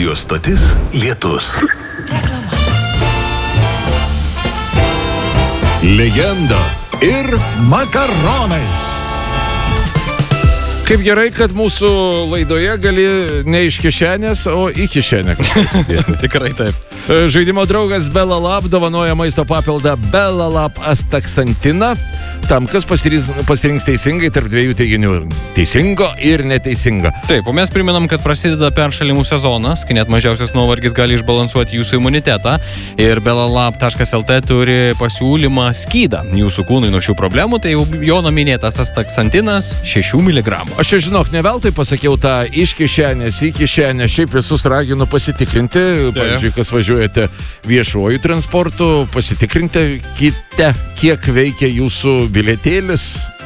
Radijos stotis Lietus. Legendos ir makaronai. Kaip gerai, kad mūsų laidoje gali ne iš kišenės, o į kišenę. Tikrai taip. Žaidimo draugas Belalab dovanoja maisto papildą Belalab Astaksantiną tam, kas pasirinks teisingai tarp dviejų teiginių – teisingo ir neteisingo. Taip, o mes priminam, kad prasideda peršalimų sezonas, kai net mažiausias nuovargis gali išbalansuoti jūsų imunitetą. Ir belalab.lt turi pasiūlymą skydą jūsų kūnui nuo šių problemų, tai jau Jono minėtas Astaksantinas 6 mg. Aš čia žinok, ne veltui pasakiau tą iš kišenės į kišenę, šiaip visus raginu pasitikrinti. Pavyzdžiui, kas važiuojate viešuoju transportu, pasitikrinkite, kiek veikia jūsų bilietėlis.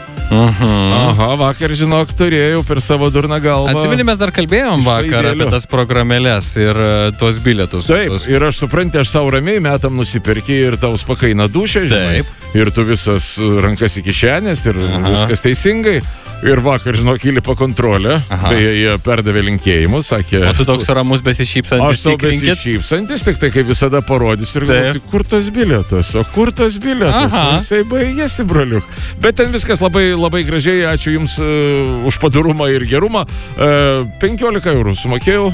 Aha, vakar, žinok, turėjau per savo durną galvą. Atsimeni, mes dar kalbėjom vakar apie tas programėlės ir tuos bilietus. Taip, ir aš suprantu, aš savo ramiai metam nusipirki ir tau spakaina dušė, žinai. Taip. Ir tu visas rankas į kišenės ir viskas teisingai. Ir vakar, žinok, įlipo kontrolę, tai jie perdavė linkėjimus, sakė... O tu toks ramus besišypsantis. Aš tau besišypsantis, tik tai kaip visada parodys ir galvoju, kur tas bilietas, jisai baigėsi, broliuk. Bet ten viskas labai, labai gražiai, ačiū Jums už padorumą ir gerumą. 15 eurų sumokėjau.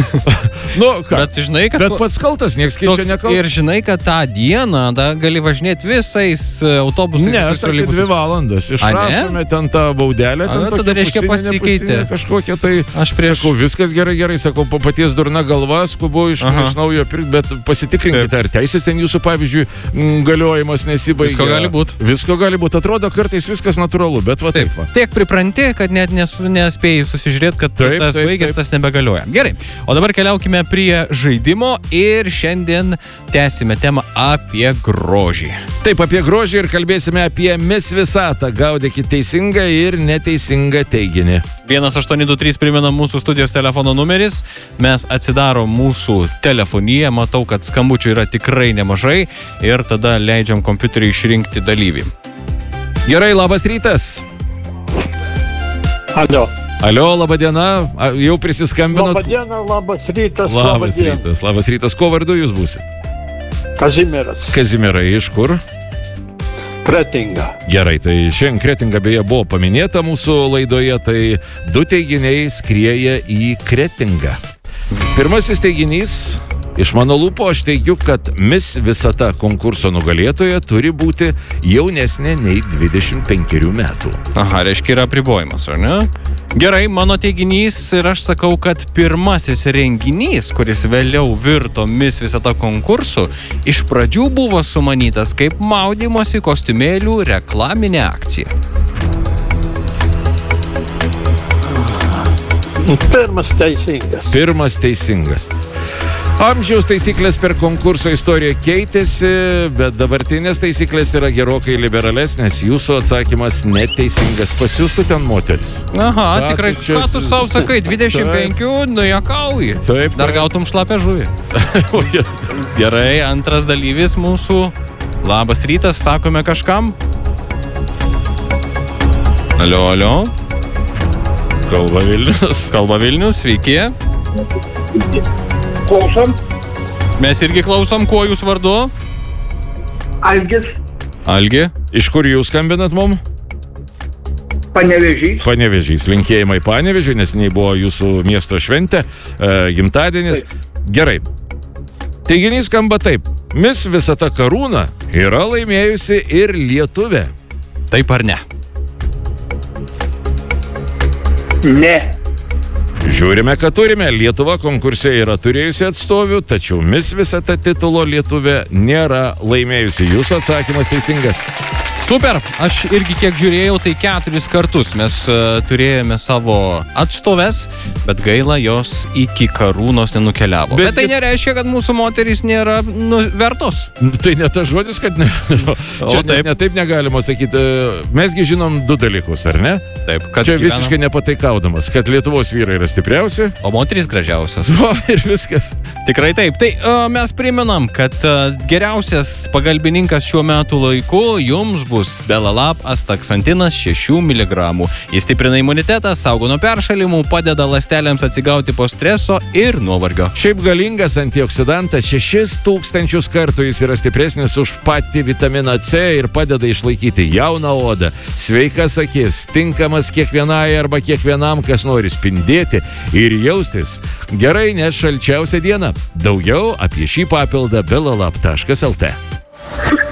Bet žinai, kad... Bet pats kaltas, nieks keičia nekaltas. Ir žinai, kad tą dieną gali važinėti visais autobusais. Ne, sakė 2 valandas. Išrašome ten tą baudelę. Tada reiškia pasikeitė. Kažkokia tai... Aš prieš... Sakau, viskas gerai, sakau, po paties durna galva, skubu iš naujo pirkti, bet pasitikrinkite, ar teisės ten jūsų, pavyzdžiui, galiojimas nesibaigia. Visko gali būti. Visko gali būti. Atrodo, kartais viskas natūralu, bet va taip va. Tiek pripranti, kad net nespėjai susižiūrėti, kad tas baigęs, tas nebegalioja. Gerai. O dabar keliaukime prie žaidimo ir šiandien tęsime temą apie grožį. Taip, apie grožį ir kalbėsime apie Miss Visatą. Gaudykite teisingą ir neteisingą teiginį. 1823 primena mūsų studijos telefono numeris. Mes atsidarom mūsų telefoniją, matau, kad skambučių yra tikrai nemažai ir tada leidžiam kompiuteriui išrinkti dalyvį. Gerai, labas rytas. Alio, laba diena, jau prisiskambinot. Labą dieną, labas rytas. Labas rytas, ko vardu jūs būsit? Kazimieras. Kazimierai, iš kur? Kretinga. Gerai, tai šiandien Kretinga beje buvo paminėta mūsų laidoje, tai 2 teiginiai skrieja į Kretingą. Pirmasis teiginys, iš mano lūpų aš teigiu, kad Miss Visata konkurso nugalėtoja turi būti jaunesnė nei 25 metų. Aha, reiškia yra apribojimas, ar ne? Gerai, mano teiginys ir aš sakau, kad pirmasis renginys, kuris vėliau virto Miss Visata konkursu, iš pradžių buvo sumanytas kaip maudymosi kostiumėlių reklaminė akcija. Pirmas teisingas. Amžiaus taisyklės per konkurso istoriją keitėsi, bet dabartinės taisyklės yra gerokai liberalesnės. Jūsų atsakymas neteisingas. Pasiųstų ten moteris. Aha, tikrai, ką tu savo sakai, 25, nujakauji. Taip. Dar gautum šlapę žuvį. Gerai, antras dalyvis mūsų. Labas rytas, sakome kažkam. Alio. Kalba Vilnius, sveiki. Klausom. Mes irgi klausom, kuo jūs vardu? Algis. Algi. Iš kur jūs skambinat mum? Panevėžys. Panevėžys. Linkėjimai Panevėžiui, nes nei buvo jūsų miesto šventė, gimtadienis. Gerai. Teiginys skamba taip. Miss Visata karūną yra laimėjusi ir lietuvė. Taip ar ne? Ne. Žiūrime, kad turime. Lietuva konkurse yra turėjusi atstovių, tačiau Miss Visata titulo lietuvė nėra laimėjusi. Jūsų atsakymas teisingas. Super, aš irgi kiek žiūrėjau, tai 4 kartus mes turėjome savo atstoves, bet gaila, jos iki karūnos nenukeliavo. Bet tai nereiškia, kad mūsų moterys nėra vertos. Tai ne tas žodis, kad ne. Čia ne taip negalima sakyti. Mesgi žinom 2 dalykus, ar ne? taip. Kad Čia visiškai nepataikaudamas, kad Lietuvos vyrai yra stipriausi. O moterys gražiausios. Va, ir viskas. Tikrai taip. Tai mes priminam, kad geriausias pagalbininkas šiuo metu laiku jums bus Belalab Astaksantinas 6 mg. Jis stiprina imunitetą, saugo nuo peršalimų, padeda ląstelėms atsigauti po streso ir nuovargio. Šiaip galingas antioksidantas 6000 kartų jis yra stipresnis už patį vitaminą C ir padeda išlaikyti jauną odą, sveikas akis, tinkamas kiekvienai arba kiekvienam, kas nori spindėti ir jaustis gerai, nes šalčiausia diena. Daugiau apie šį papildą belalab.lt.